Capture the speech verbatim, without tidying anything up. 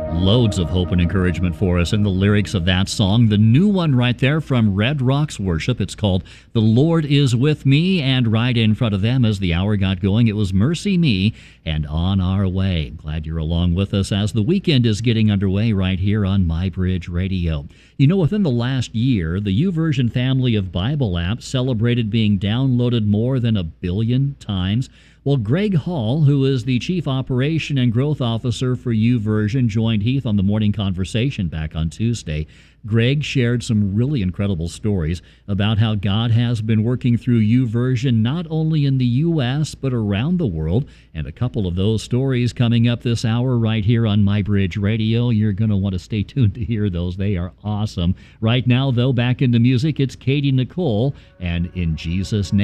Loads of hope and encouragement for us in the lyrics of that song. The new one right there from Red Rocks Worship. It's called The Lord Is With Me, and right in front of them as the hour got going, it was Mercy Me and On Our Way. Glad you're along with us as the weekend is getting underway right here on MyBridge Radio. You know, within the last year, the YouVersion family of Bible apps celebrated being downloaded more than a billion times. Well, Greg Hall, who is the Chief Operation and Growth Officer for YouVersion, joined Heath on the Morning Conversation back on Tuesday. Greg shared some really incredible stories about how God has been working through YouVersion not only in the U S but around the world, and a couple of those stories coming up this hour right here on MyBridge Radio. You're going to want to stay tuned to hear those. They are awesome. Right now, though, back into music, it's Katie Nicole and In Jesus' Name.